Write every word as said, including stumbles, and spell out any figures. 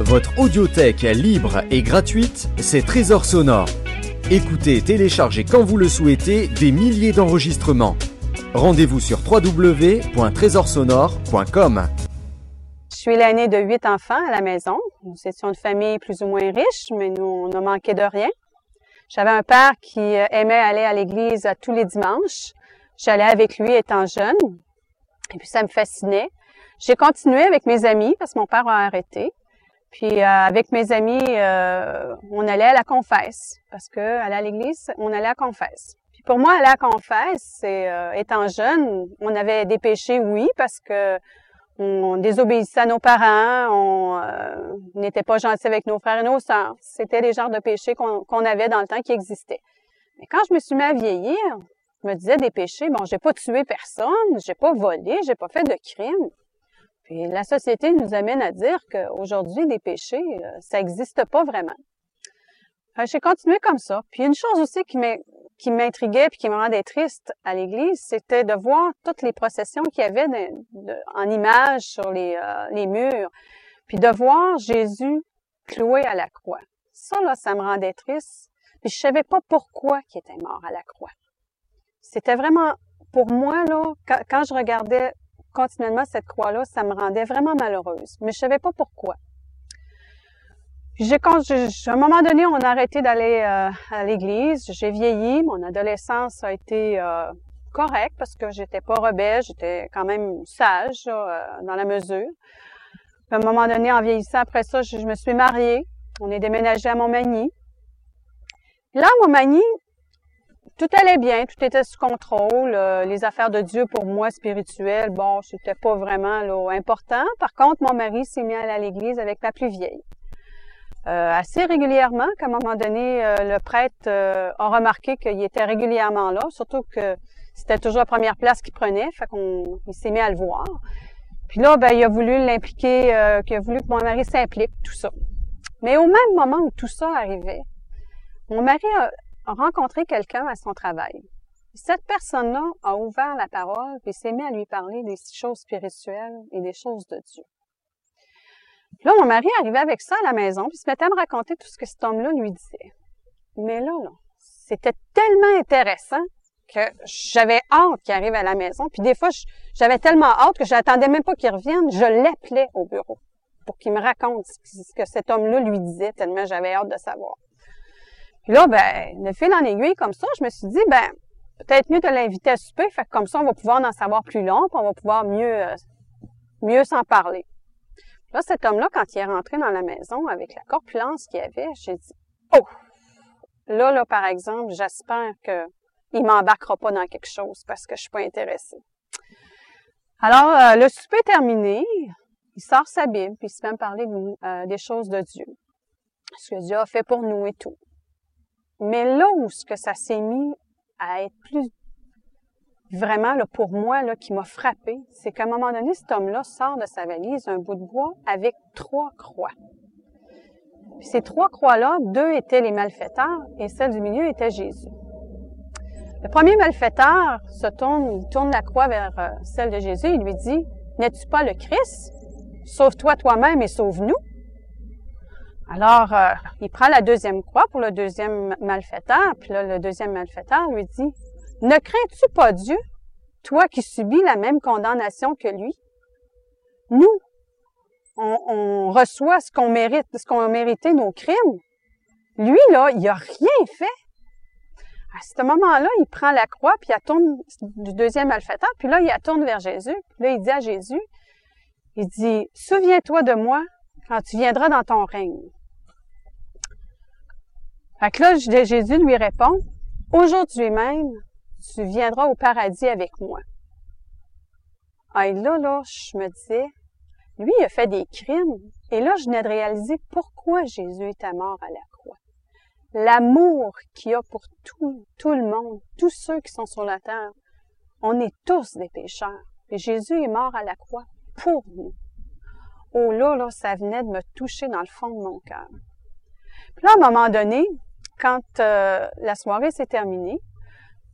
Votre audiothèque libre et gratuite, c'est Trésor Sonore. Écoutez et téléchargez quand vous le souhaitez des milliers d'enregistrements. Rendez-vous sur w w w point trésor sonore point com. Je suis l'aînée de huit enfants à la maison. Nous étions une famille plus ou moins riche, mais nous, on n'a manqué de rien. J'avais un père qui aimait aller à l'église tous les dimanches. J'allais avec lui étant jeune. Et puis, ça me fascinait. J'ai continué avec mes amis parce que mon père a arrêté. Puis, euh, avec mes amis, euh, on allait à la confesse. Parce que aller à l'église, on allait à la confesse. Puis, pour moi, aller à la confesse, c'est, euh, étant jeune, on avait des péchés, oui, parce que on désobéissait à nos parents, on euh, n'était pas gentil avec nos frères et nos sœurs. C'était des genres de péchés qu'on, qu'on avait dans le temps qui existaient. Mais quand je me suis mis à vieillir, je me disais des péchés, bon, j'ai pas tué personne, j'ai pas volé, j'ai pas fait de crime. Puis la société nous amène à dire qu'aujourd'hui, des péchés, euh, ça n'existe pas vraiment. Enfin, j'ai continué comme ça. Puis une chose aussi qui m'est qui m'intriguait puis qui me rendait triste à l'église, c'était de voir toutes les processions qu'il y avait de, de, en images sur les, euh, les murs, puis de voir Jésus cloué à la croix. Ça, là, ça me rendait triste. Puis je savais pas pourquoi il était mort à la croix. C'était vraiment, pour moi, là, quand, quand je regardais continuellement cette croix-là, ça me rendait vraiment malheureuse. Mais je savais pas pourquoi. J'ai, quand je, à un moment donné, on a arrêté d'aller euh, à l'église. J'ai vieilli. Mon adolescence a été euh, correcte parce que j'étais pas rebelle. J'étais quand même sage là, euh, dans la mesure. Puis à un moment donné, en vieillissant, après ça, je, je me suis mariée. On est déménagé à Montmagny. Là, à Montmagny, tout allait bien. Tout était sous contrôle. Euh, les affaires de Dieu, pour moi, spirituelles, bon, c'était pas vraiment là, important. Par contre, mon mari s'est mis à aller à l'église avec ma plus vieille. Euh, assez régulièrement, qu'à un moment donné, euh, le prêtre euh, a remarqué qu'il était régulièrement là, surtout que c'était toujours la première place qu'il prenait, fait qu'on il s'est mis à le voir. Puis là, ben, il a voulu l'impliquer, euh, qu'il a voulu que mon mari s'implique, tout ça. Mais au même moment où tout ça arrivait, mon mari a, a rencontré quelqu'un à son travail. Cette personne-là a ouvert la parole, puis s'est mis à lui parler des choses spirituelles et des choses de Dieu. Là, mon mari arrivait avec ça à la maison, puis se mettait à me raconter tout ce que cet homme-là lui disait. Mais là, là, c'était tellement intéressant que j'avais hâte qu'il arrive à la maison. Puis des fois, j'avais tellement hâte que je n'attendais même pas qu'il revienne. Je l'appelais au bureau pour qu'il me raconte ce que cet homme-là lui disait, tellement j'avais hâte de savoir. Puis là, ben, de fil en aiguille comme ça, je me suis dit, ben, peut-être mieux de l'inviter à souper, fait que comme ça, on va pouvoir en savoir plus long, puis on va pouvoir mieux, euh, mieux s'en parler. Là, cet homme-là, quand il est rentré dans la maison avec la corpulence qu'il avait, j'ai dit « Oh! Là, là, par exemple, j'espère qu'il m'embarquera pas dans quelque chose parce que je suis pas intéressée. » Alors, euh, le souper est terminé, il sort sa Bible, puis il se met à me parler de, euh, des choses de Dieu. Ce que Dieu a fait pour nous et tout. Mais là où ce que ça s'est mis à être plus vraiment, là, pour moi, là, qui m'a frappée, c'est qu'à un moment donné, cet homme-là sort de sa valise un bout de bois avec trois croix. Puis ces trois croix-là, deux étaient les malfaiteurs et celle du milieu était Jésus. Le premier malfaiteur se tourne, il tourne la croix vers euh, celle de Jésus et lui dit, « N'es-tu pas le Christ? Sauve-toi toi-même et sauve-nous. » Alors, euh, il prend la deuxième croix pour le deuxième malfaiteur, puis là, le deuxième malfaiteur lui dit, ne crains-tu pas Dieu, toi qui subis la même condamnation que lui? Nous, on, on reçoit ce qu'on mérite, ce qu'on a mérité, nos crimes. Lui, là, il n'a rien fait. À ce moment-là, il prend la croix, puis il la tourne du deuxième malfaiteur, puis là, il la tourne vers Jésus. Puis là, il dit à Jésus, il dit, « Souviens-toi de moi quand tu viendras dans ton règne. » Fait que là, Jésus lui répond, « Aujourd'hui même, tu viendras au paradis avec moi. » Ah, et là, là, je me disais, lui, il a fait des crimes. Et là, je venais de réaliser pourquoi Jésus était mort à la croix. L'amour qu'il a pour tout, tout le monde, tous ceux qui sont sur la terre. On est tous des pécheurs. Et Jésus est mort à la croix pour nous. Oh là, là, ça venait de me toucher dans le fond de mon cœur. Puis là, à un moment donné, quand euh, la soirée s'est terminée,